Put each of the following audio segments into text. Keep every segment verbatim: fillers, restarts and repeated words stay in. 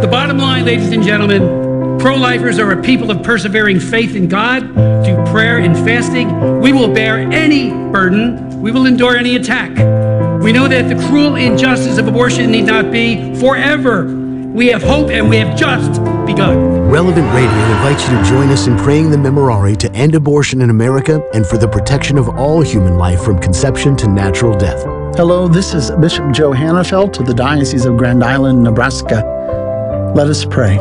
The bottom line, ladies and gentlemen, pro-lifers are a people of persevering faith in God, through prayer and fasting. We will bear any burden. We will endure any attack. We know that the cruel injustice of abortion need not be forever. We have hope, and we have just begun. Relevant Radio invites you to join us in praying the Memorare to end abortion in America and for the protection of all human life from conception to natural death. Hello, this is Bishop Joe Hannafelt of the Diocese of Grand Island, Nebraska. Let us pray.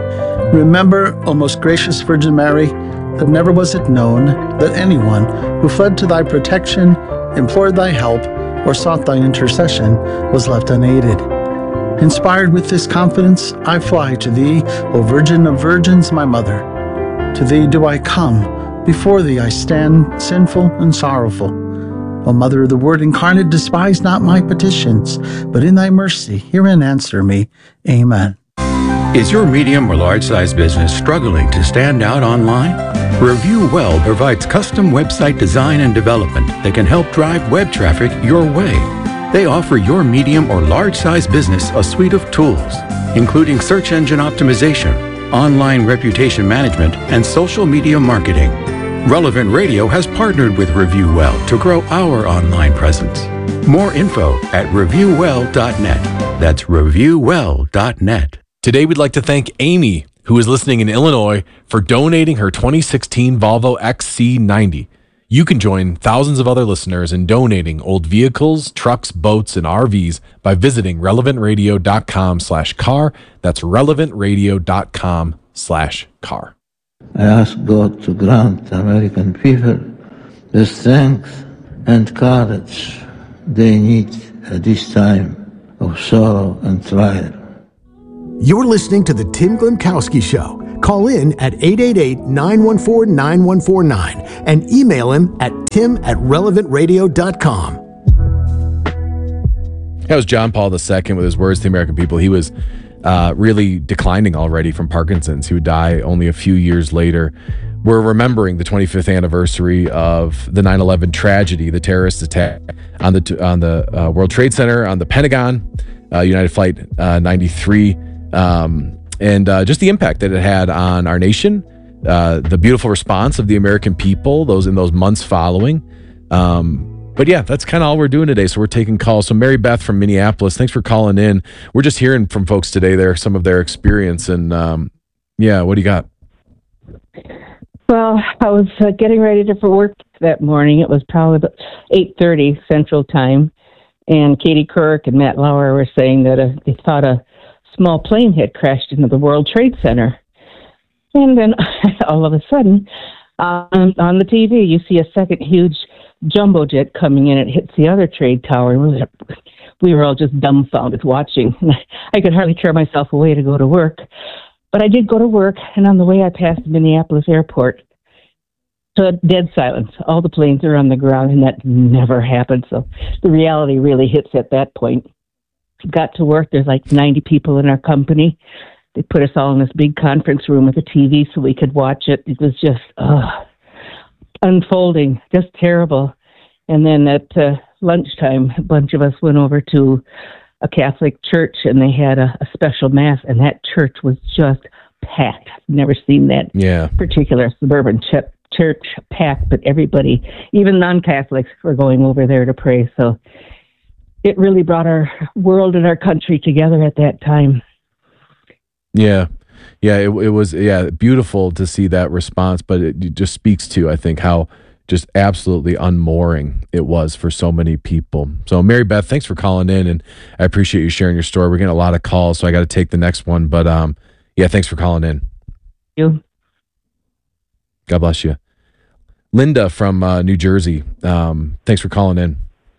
Remember, O most gracious Virgin Mary, that never was it known that anyone who fled to thy protection, implored thy help, or sought thy intercession was left unaided. Inspired with this confidence, I fly to thee, O Virgin of Virgins, my Mother. To thee do I come, before thee I stand, sinful and sorrowful. O Mother of the Word incarnate, despise not my petitions, but in thy mercy hear and answer me. Amen. Is your medium or large-sized business struggling to stand out online? Review Well provides custom website design and development that can help drive web traffic your way. They offer your medium or large-sized business a suite of tools, including search engine optimization, online reputation management, and social media marketing. Relevant Radio has partnered with Review Well to grow our online presence. More info at review well dot net. That's review well dot net. Today, we'd like to thank Amy, who is listening in Illinois, for donating her twenty sixteen Volvo X C ninety. You can join thousands of other listeners in donating old vehicles, trucks, boats, and R Vs by visiting relevant radio dot com slash car. That's relevant radio dot com slash car. I ask God to grant American people the strength and courage they need at this time of sorrow and trial. You're listening to The Tim Glemkowski Show. Call in at eight eight eight, nine one four, nine one four nine and email him at tim at relevant radio dot com. That was John Paul the Second with his words to the American people. He was uh, really declining already from Parkinson's. He would die only a few years later. We're remembering the twenty-fifth anniversary of the nine eleven tragedy, the terrorist attack on the on the uh, World Trade Center, on the Pentagon, uh, United Flight uh, ninety-three. Um, and uh, just the impact that it had on our nation, uh, the beautiful response of the American people, those in those months following. Um, but yeah, that's kind of all we're doing today. So we're taking calls. So Mary Beth from Minneapolis, thanks for calling in. We're just hearing from folks today, there some of their experience. And um, yeah, what do you got? Well, I was uh, getting ready to for work that morning. It was probably about eight thirty Central Time. And Katie Couric and Matt Lauer were saying that uh, they thought a small plane had crashed into the World Trade Center. And then all of a sudden, um, on the T V, you see a second huge jumbo jet coming in. It hits the other trade tower. We were, we were all just dumbfounded watching. I could hardly tear myself away to go to work. But I did go to work, and on the way I passed Minneapolis Airport. So dead silence. All the planes are on the ground, and that never happened. So the reality really hits at that point. Got to work. There's like ninety people in our company. They put us all in this big conference room with a T V so we could watch it. It was just uh, unfolding, just terrible. And then at uh, lunchtime, a bunch of us went over to a Catholic church, and they had a, a special mass, and that church was just packed. I've never seen that yeah. particular suburban ch- church packed, but everybody, even non-Catholics, were going over there to pray. So it really brought our world and our country together at that time. Yeah. Yeah, it, it was yeah beautiful to see that response, but it, it just speaks to, I think, how just absolutely unmooring it was for so many people. So Mary Beth, thanks for calling in, and I appreciate you sharing your story. We're getting a lot of calls, so I got to take the next one. But um, yeah, thanks for calling in. Thank you. God bless you. Linda from uh, New Jersey, um, thanks for calling in.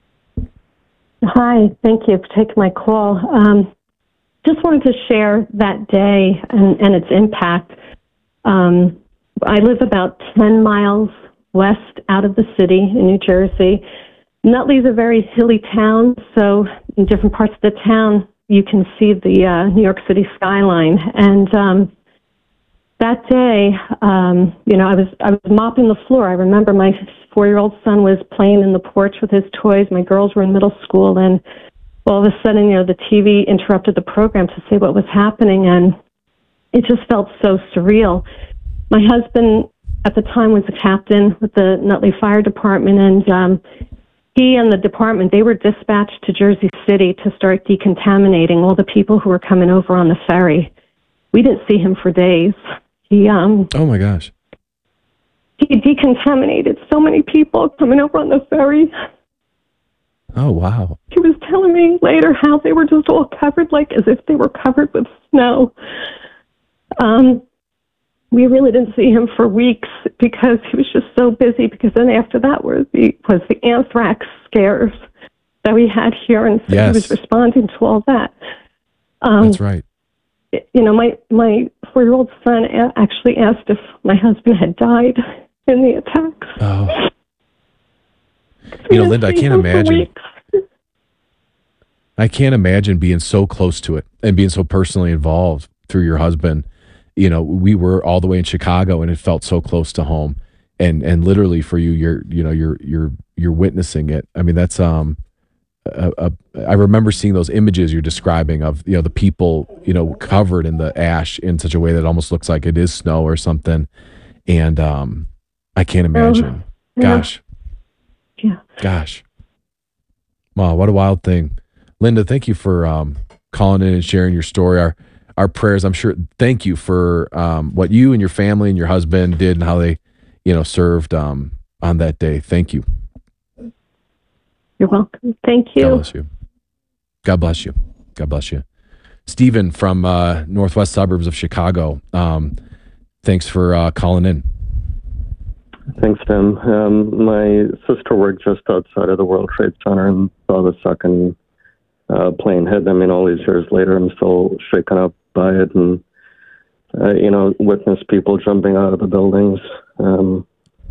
Hi, thank you for taking my call. Um, just wanted to share that day and, and its impact. Um, I live about ten miles west out of the city in New Jersey. Nutley is a very hilly town, so in different parts of the town, you can see the uh, New York City skyline. And um, that day, um, you know, I was I was mopping the floor. I remember my four-year-old son was playing in the porch with his toys. My girls were in middle school, and all of a sudden, you know, the T V interrupted the program to say what was happening, and it just felt so surreal. My husband at the time was a captain with the Nutley Fire Department, and um, he and the department, they were dispatched to Jersey City to start decontaminating all the people who were coming over on the ferry. We didn't see him for days. He um Oh my gosh. he decontaminated so many people coming over on the ferry. Oh wow. He was telling me later how they were just all covered, like as if they were covered with snow. Um, we really didn't see him for weeks because he was just so busy. Because then after that was the was the anthrax scares that we had here, and so Yes. he was responding to all that. Um, That's right. You know, my my four-year-old son a- actually asked if my husband had died in the attacks. Oh. We You know, didn't Linda, I see can't him for imagine. weeks. I can't imagine being so close to it and being so personally involved through your husband. You know, we were all the way in Chicago, and it felt so close to home. And and literally for you, you're you know you're you're you're witnessing it. I mean, that's um, a, a, I remember seeing those images you're describing of you know the people you know covered in the ash in such a way that it almost looks like it is snow or something. And um, I can't imagine. yeah. Gosh, Yeah. gosh, wow, what a wild thing. Linda, thank you for um, calling in and sharing your story. Our our prayers, I'm sure. Thank you for um, what you and your family and your husband did and how they, you know, served um, on that day. Thank you. You're welcome. Thank you. God bless you. God bless you. God bless you. Stephen from uh, northwest suburbs of Chicago. Um, thanks for uh, calling in. Thanks, Tim. Um, my sister worked just outside of the World Trade Center and saw the second uh, plane hit. I mean, all these years later, I'm still shaken up by it, and uh, you know, witness people jumping out of the buildings. Um,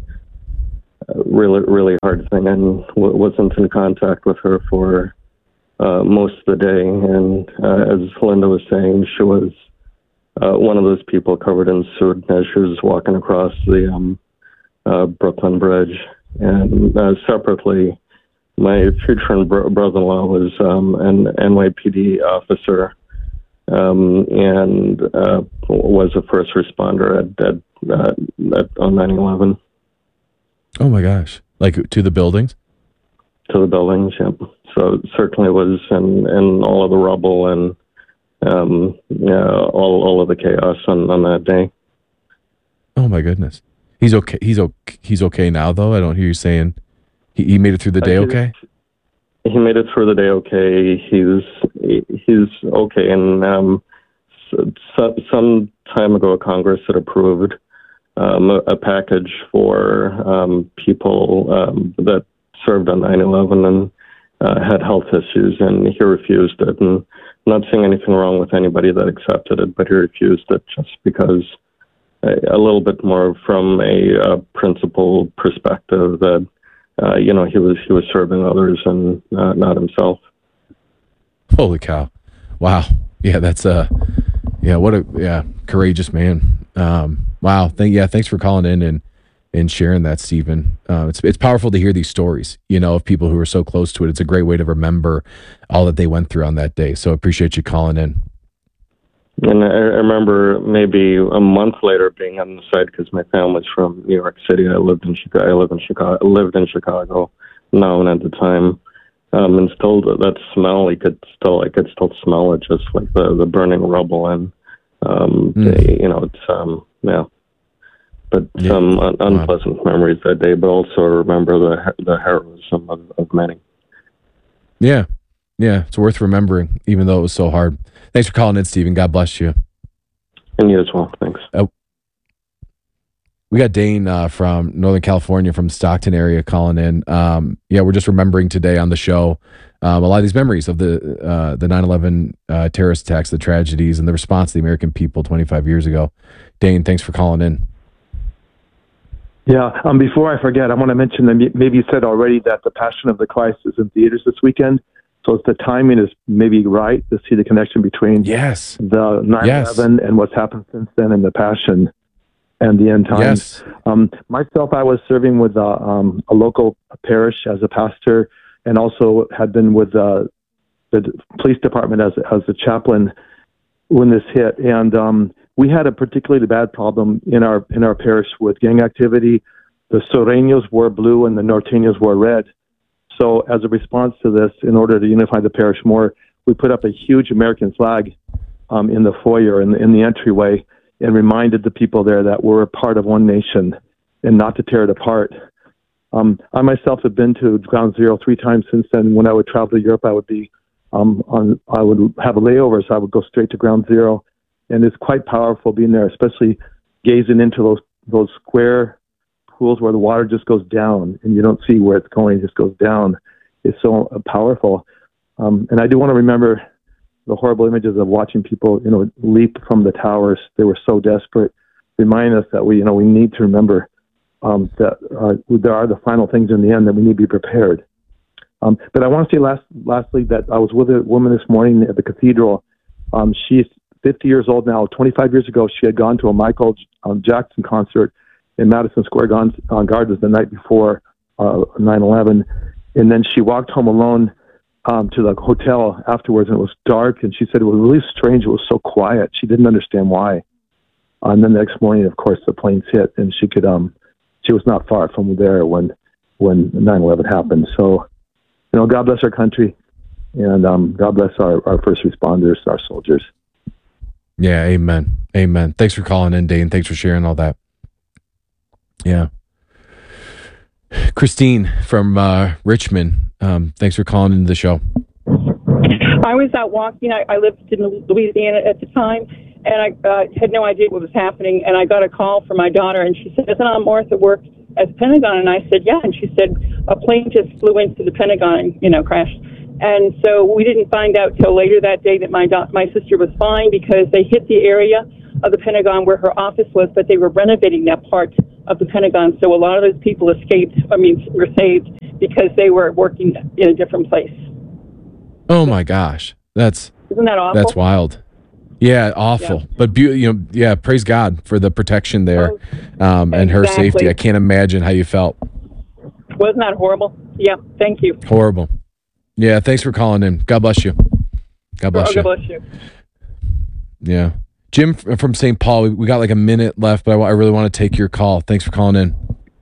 really, really hard thing, and w- wasn't in contact with her for uh, most of the day. And uh, as Linda was saying, she was uh, one of those people covered in soot as she was walking across the um, uh, Brooklyn Bridge. And uh, separately, my future bro- brother-in-law was um, an N Y P D officer um, and uh, was a first responder at, at, uh, at on nine eleven. Oh my gosh! Like to the buildings? To the buildings, yep. So it certainly was in, in all of the rubble and um, yeah, all all of the chaos on, on that day. Oh my goodness! He's okay. He's okay. He's okay now, though. I don't hear you saying he, he made it through the day. Uh, Okay. He made it through the day okay. He's he's okay. And um, so, some time ago, Congress had approved um, a, a package for um, people um, that served on nine eleven and uh, had health issues, and he refused it. And I'm not saying anything wrong with anybody that accepted it, but he refused it just because a, a little bit more from a, a principle perspective that. Uh, you know, he was he was serving others and uh, not himself. Holy cow! Wow. Yeah, that's uh yeah, what a yeah courageous man. Um, wow. Thank yeah, thanks for calling in and and sharing that, Stephen. Uh, it's it's powerful to hear these stories. You know, of people who are so close to it. It's a great way to remember all that they went through on that day. So appreciate you calling in. And I, I remember maybe a month later being on the site because my family's from New York City. I lived in Chicago. I live in Chicago. Lived in Chicago now and at the time, um, and still that smell. You could still, I could still smell it, just like the, the burning rubble. And um, Mm. you know, it's um, yeah, but Yeah. some un- Wow. unpleasant memories that day. But also remember the the heroism of, of many. Yeah. Yeah. It's worth remembering, even though it was so hard. Thanks for calling in, Stephen. God bless you. And you as well. Thanks. Uh, we got Dane uh, from Northern California, from Stockton area, calling in. Um, yeah, we're just remembering today on the show um, a lot of these memories of the uh, the nine eleven uh, terrorist attacks, the tragedies, and the response of the American people twenty-five years ago. Dane, thanks for calling in. Yeah. Um, before I forget, I want to mention that maybe you said already that The Passion of the Christ is in theaters this weekend. So the timing is maybe right to see the connection between yes. the nine eleven yes. and what's happened since then and the Passion and the end times. Yes. Um, myself, I was serving with uh, um, a local parish as a pastor and also had been with uh, the police department as as a chaplain when this hit, and um, we had a particularly bad problem in our in our parish with gang activity. The Sureños wore blue and the Norteños wore red. So as a response to this, in order to unify the parish more, we put up a huge American flag um, in the foyer, in the, in the entryway, and reminded the people there that we're a part of one nation and not to tear it apart. Um, I myself have been to Ground Zero three times since then. When I would travel to Europe, I would be um, on. I would have a layover, so I would go straight to Ground Zero, and it's quite powerful being there, especially gazing into those those square pools where the water just goes down and you don't see where it's going; it just goes down. It's so uh, powerful, um, and I do want to remember the horrible images of watching people, you know, leap from the towers. They were so desperate. Remind us that we, you know, we need to remember um, that uh, there are the final things in the end that we need to be prepared. Um, but I want to say last, lastly that I was with a woman this morning at the cathedral. Um, she's fifty years old now. twenty-five years ago, she had gone to a Michael um, Jackson concert in Madison Square Gardens the night before uh, nine eleven, and then she walked home alone um, to the hotel afterwards, and it was dark. And she said it was really strange. It was so quiet. She didn't understand why. Uh, and then the next morning, of course, the planes hit, and she could um, she was not far from there when when nine eleven happened. So, you know, God bless our country, and um, God bless our, our first responders, our soldiers. Yeah, amen. Amen. Thanks for calling in, Dane. Thanks for sharing all that. Yeah. Christine from uh, Richmond, um, thanks for calling into the show. I was out walking. I, I lived in Louisiana at the time, and I uh, had no idea what was happening. And I got a call from my daughter, and she said, "Isn't Aunt Martha work at the Pentagon?" And I said, "Yeah." And she said, "A plane just flew into the Pentagon and, you know, crashed." And so we didn't find out till later that day that my do- my sister was fine, because they hit the area of the Pentagon where her office was, but they were renovating that part of the Pentagon. So a lot of those people escaped, I mean, were saved because they were working in a different place. Oh my gosh. That's, Isn't that awful? That's wild. Yeah, awful. Yeah. But, be, you know, yeah, praise God for the protection there oh, um, and exactly. her safety. I can't imagine how you felt. Wasn't that horrible? Yeah, thank you. Horrible. Yeah, thanks for calling in. God bless you. God bless oh, you. God bless you. Yeah. Jim from Saint Paul, we, we got like a minute left, but I, I really want to take your call. Thanks for calling in.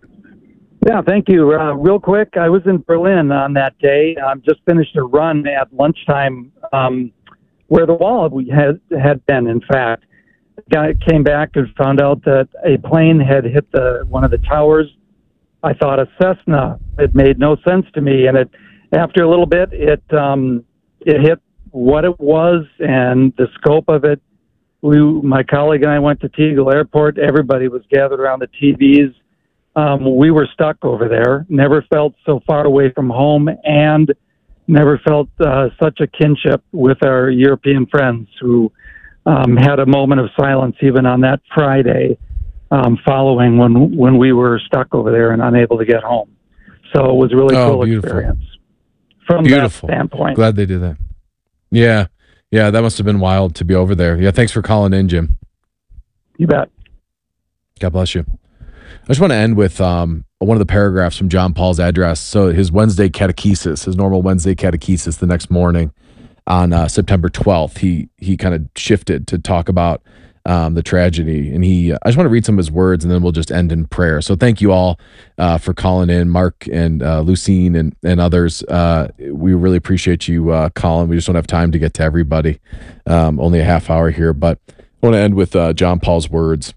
Yeah, thank you. Uh, real quick, I was in Berlin on that day. I um, just finished a run at lunchtime um, where the wall we had had been, in fact. I came back and found out that a plane had hit the one of the towers. I thought a Cessna. It made no sense to me, and it after a little bit, it um, it hit what it was and the scope of it. We, my colleague and I went to Tegel Airport. Everybody was gathered around the T Vs. Um, we were stuck over there. Never felt so far away from home, and never felt uh, such a kinship with our European friends who um, had a moment of silence even on that Friday um, following when when we were stuck over there and unable to get home. So it was a really oh, cool beautiful. experience from beautiful. that standpoint. Glad they did that. Yeah. Yeah, that must have been wild to be over there. Yeah, thanks for calling in, Jim. You bet. God bless you. I just want to end with um, one of the paragraphs from John Paul's address. So his Wednesday catechesis, his normal Wednesday catechesis the next morning on uh, September twelfth, he he kind of shifted to talk about um, the tragedy. And he, I just want to read some of his words, and then we'll just end in prayer. So thank you all uh, for calling in, Mark and uh, Lucine and, and others. Uh, we really appreciate you uh, calling. We just don't have time to get to everybody. Um, only a half hour here, but I want to end with uh, John Paul's words.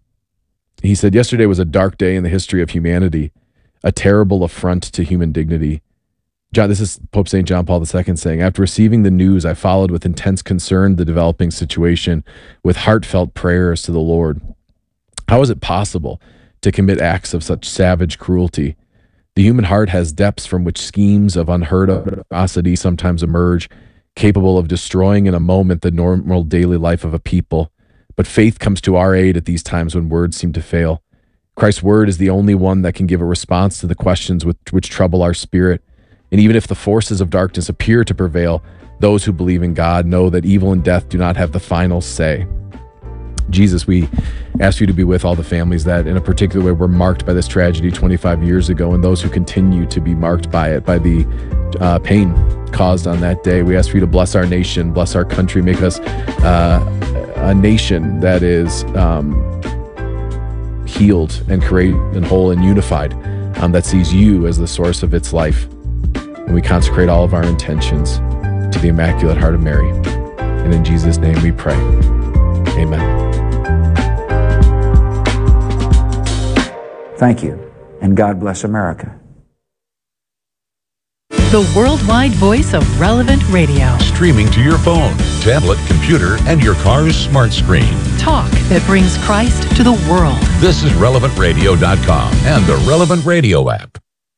He said, "Yesterday was a dark day in the history of humanity, a terrible affront to human dignity." John, this is Pope Saint John Paul the Second saying, "After receiving the news, I followed with intense concern the developing situation with heartfelt prayers to the Lord. How is it possible to commit acts of such savage cruelty? The human heart has depths from which schemes of unheard of atrocity sometimes emerge, capable of destroying in a moment the normal daily life of a people. But faith comes to our aid at these times when words seem to fail. Christ's word is the only one that can give a response to the questions which, which trouble our spirit. And even if the forces of darkness appear to prevail, those who believe in God know that evil and death do not have the final say. Jesus, we ask you to be with all the families that in a particular way were marked by this tragedy twenty-five years ago, and those who continue to be marked by it, by the uh, pain caused on that day. We ask for you to bless our nation, bless our country, make us uh, a nation that is um, healed and create and whole and unified, um, that sees you as the source of its life. And we consecrate all of our intentions to the Immaculate Heart of Mary. And in Jesus' name we pray. Amen. Thank you, and God bless America. The worldwide voice of Relevant Radio. Streaming to your phone, tablet, computer, and your car's smart screen. Talk that brings Christ to the world. This is relevant radio dot com and the Relevant Radio app.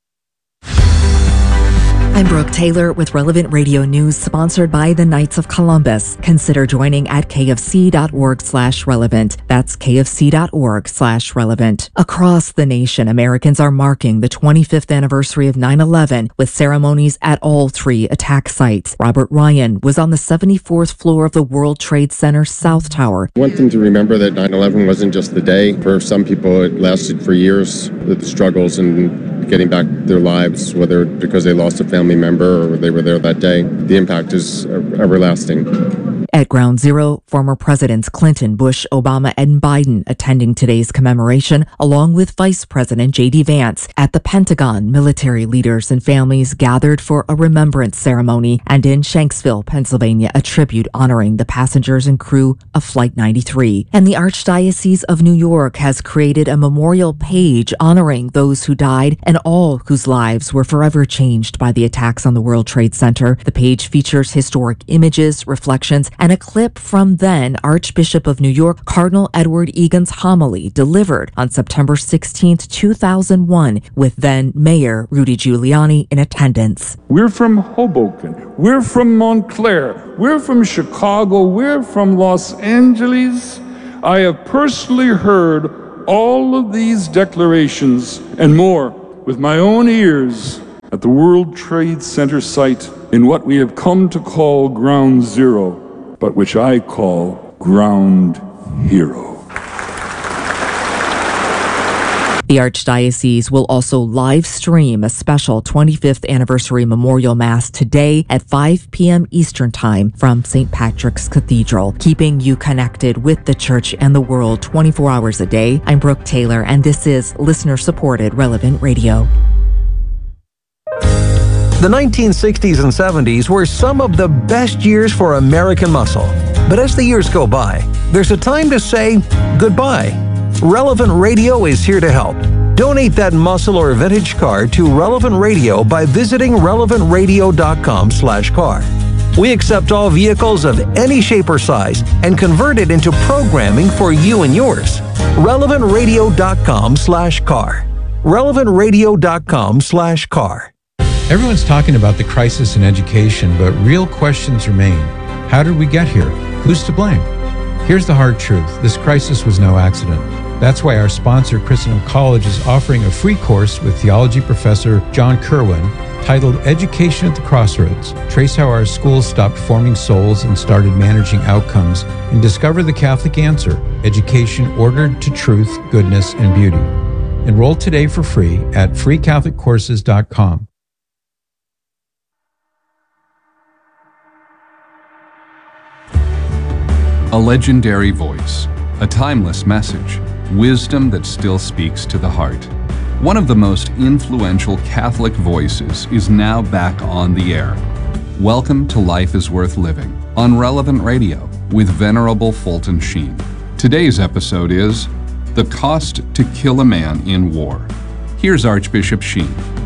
I'm Brooke Taylor with Relevant Radio News, sponsored by the Knights of Columbus. Consider joining at kfc.org slash relevant. That's kfc.org slash relevant. Across the nation, Americans are marking the twenty-fifth anniversary of nine eleven with ceremonies at all three attack sites. Robert Ryan was on the seventy-fourth floor of the World Trade Center South Tower. I want them to remember that nine eleven wasn't just the day. For some people, it lasted for years, the struggles and getting back their lives, whether because they lost a family member or they were there that day. The impact is everlasting. At Ground Zero, former Presidents Clinton, Bush, Obama, and Biden attending today's commemoration, along with Vice President J D Vance. At the Pentagon, military leaders and families gathered for a remembrance ceremony, and in Shanksville, Pennsylvania, a tribute honoring the passengers and crew of Flight ninety-three. And the Archdiocese of New York has created a memorial page honoring those who died and all whose lives were forever changed by the attacks on the World Trade Center. The page features historic images, reflections, and a clip from then Archbishop of New York, Cardinal Edward Egan's homily delivered on September sixteenth, two thousand one, with then Mayor Rudy Giuliani in attendance. We're from Hoboken. We're from Montclair. We're from Chicago. We're from Los Angeles. I have personally heard all of these declarations and more with my own ears at the World Trade Center site in what we have come to call Ground Zero, but which I call Ground Hero. The Archdiocese will also live stream a special twenty-fifth anniversary memorial mass today at five p.m. Eastern Time from Saint Patrick's Cathedral, keeping you connected with the church and the world twenty-four hours a day. I'm Brooke Taylor, and this is listener-supported Relevant Radio. The nineteen sixties and seventies were some of the best years for American muscle. But as the years go by, there's a time to say goodbye. Relevant Radio is here to help. Donate that muscle or vintage car to Relevant Radio by visiting relevant radio dot com slash car. We accept all vehicles of any shape or size and convert it into programming for you and yours. relevant radio dot com slash car. relevant radio dot com slash car. Everyone's talking about the crisis in education, but real questions remain. How did we get here? Who's to blame? Here's the hard truth. This crisis was no accident. That's why our sponsor, Christendom College, is offering a free course with theology professor John Kerwin titled Education at the Crossroads. Trace how our schools stopped forming souls and started managing outcomes, and discover the Catholic answer: education ordered to truth, goodness, and beauty. Enroll today for free at free catholic courses dot com. A legendary voice, a timeless message, wisdom that still speaks to the heart. One of the most influential Catholic voices is now back on the air. Welcome to Life is Worth Living on Relevant Radio with Venerable Fulton Sheen. Today's episode is The Cost to Kill a Man in War. Here's Archbishop Sheen.